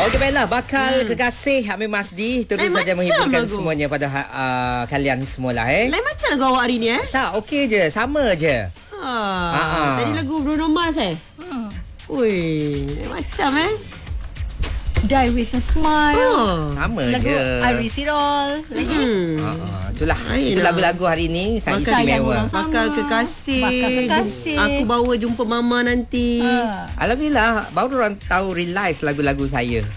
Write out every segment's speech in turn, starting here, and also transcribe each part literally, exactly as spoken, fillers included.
Okey, baiklah. Bakal hmm. Kekasih Amir Masdi terus Lain saja menghiburkan lagu. semuanya pada uh, kalian semualah eh. Lain macam lagu awak hari ni eh? Tak, okey je. Sama je. Ha. Ha-ha. Tadi lagu Bruno Mars eh? Hmm. Ui, lain macam eh? Die with a Smile. Oh. Sama Lagu je. Iris Sirol lagi. Hmm. Uh, itulah. Ayolah. Itu lagu-lagu hari ni sangat Bakal istimewa. orang sama. Bakal kekasih. Bakal kekasih. Aku bawa jumpa mama nanti. Ha. Alhamdulillah, baru orang tahu realise lagu-lagu saya.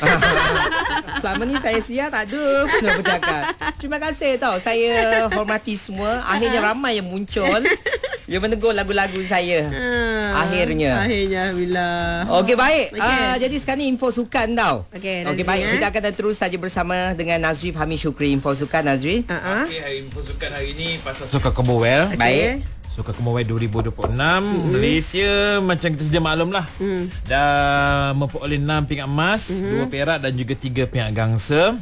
Selama ni saya siar tak ada pun nak bercakap. Terima kasih tau. Saya hormati semua. Akhirnya ramai yang muncul yang menegur lagu-lagu saya. Ha. Akhirnya. Akhirnya, Alhamdulillah. Okey, baik. Okey. Uh, jadi sekarang ni info sukan tau. Okey, Okey, Nazri, baik. eh. Kita akan terus saja bersama dengan Nazri Fahmi Syukri. Info sukan, Nazri. Ha. Okey, hari info sukan hari ni pasal Sukan Commonwealth. Okey. Baik. Sukan Commonwealth dua ribu dua puluh enam, mm-hmm. Malaysia macam kita sedia maklum lah. Mm. Dah memperoleh enam pingat emas, mm-hmm. dua perak dan juga tiga pingat gangsa.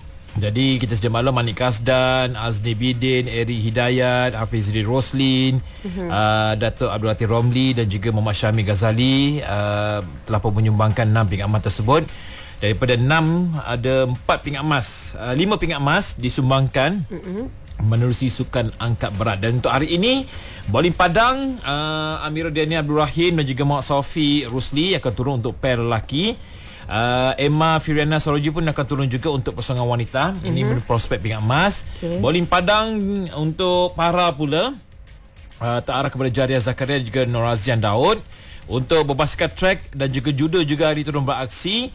Jadi kita sedia maklum Manik Kasdan, Azni Bidin, Eri Hidayat, Hafizri Roslin, mm-hmm. uh, Dato' Abdul Latif Romli dan juga Muhammad Syami Ghazali uh, telah pun menyumbangkan enam pingat emas tersebut. Daripada enam ada empat pingat emas, uh, lima pingat emas disumbangkan mm-hmm. menerusi sukan angkat berat. Dan untuk hari ini bowling padang, uh, Amiruddin Abdul Rahim dan juga Mak Sofi Rusli akan turun untuk pair lelaki. Uh, Emma Firiana Saroji pun akan turun juga untuk pasangan wanita. Mm-hmm. Ini prospek pingat emas. Okay. Bowling padang untuk para pula uh, terarah kepada Jaria Zakaria dan juga Norazian Daud. Untuk berbasikal track dan juga judo juga hari turun beraksi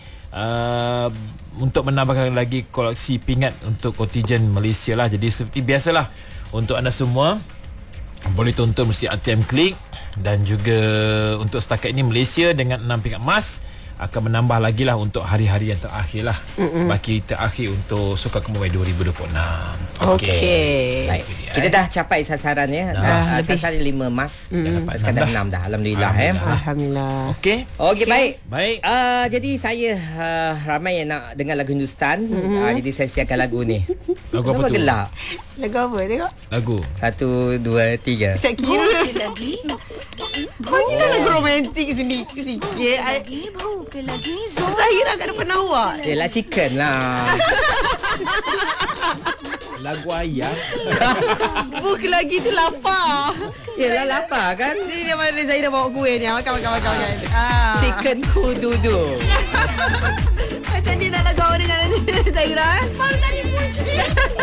uh, untuk menambahkan lagi koleksi pingat untuk kontijen Malaysia lah. Jadi seperti biasalah, untuk anda semua boleh tonton mesti A T M Klik. Dan juga untuk setakat ini Malaysia dengan enam pingat emas akan menambah lagi lah untuk hari-hari yang terakhir lah. Mm-mm. Baki terakhir untuk Sukan Commonwealth dua ribu dua puluh enam. Okey. Okay. Baik. Kita dah capai sasaran ya. Dah, uh, sasaran lima emas. Mm. Dah sekadar enam dah. Alhamdulillah. Alhamdulillah. Eh. Alhamdulillah. Okey. Okey, baik. Baik. Uh, jadi saya uh, ramai yang nak dengar lagu Hindustan. Mm-hmm. Uh, jadi saya siapkan lagu ni. Lagu apa Kenapa tu? gelak? Lagu apa? Tengok. Lagu. Satu, dua, tiga. Saya kira Lagi. kau ni dah lagu romantik sini sikit. Lagi bhuk lagi zo. Zahira kat depan awak. Yelah, chicken lah. Lagu ayam. Buk lagi tu lapar. Yelah, lapar kan? Ni dia mana Zahira bawa kuih ni. Makan makan makan makan. Ah. Chicken kududu. Macam ni nak lagu awak dengan Zahira eh? Baru tadi muncul.